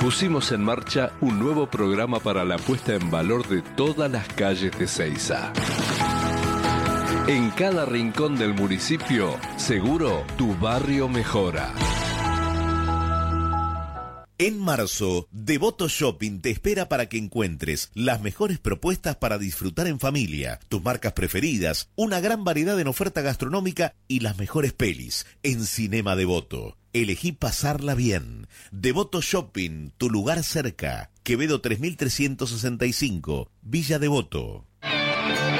Pusimos en marcha un nuevo programa para la puesta en valor de todas las calles de Seiza. En cada rincón del municipio, seguro tu barrio mejora. En marzo, Devoto Shopping te espera para que encuentres las mejores propuestas para disfrutar en familia, tus marcas preferidas, una gran variedad en oferta gastronómica y las mejores pelis en Cinema Devoto. Elegí pasarla bien. Devoto Shopping, tu lugar cerca. Quevedo 3365, Villa Devoto.